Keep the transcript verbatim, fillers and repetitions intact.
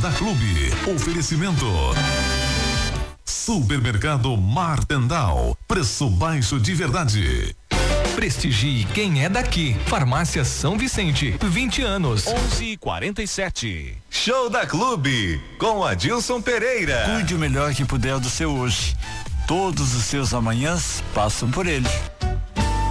da Clube. Oferecimento. Supermercado Martendal. Preço baixo de verdade. Prestigie quem é daqui. Farmácia São Vicente, vinte anos. onze e quarenta e sete. Show da Clube, com Adilson Pereira. Cuide o melhor que puder do seu hoje. Todos os seus amanhãs passam por ele.